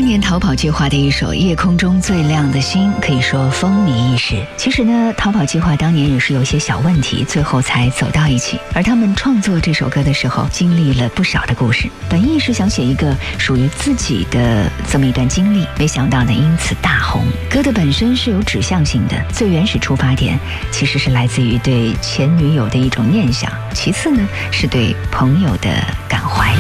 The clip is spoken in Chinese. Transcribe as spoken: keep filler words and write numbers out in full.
年逃跑计划的一首《夜空中最亮的星》可以说风靡一时。其实呢，逃跑计划当年也是有些小问题，最后才走到一起。而他们创作这首歌的时候，经历了不少的故事。本意是想写一个属于自己的这么一段经历，没想到呢，因此大红。歌的本身是有指向性的，最原始出发点其实是来自于对前女友的一种念想，其次呢是对朋友的感怀。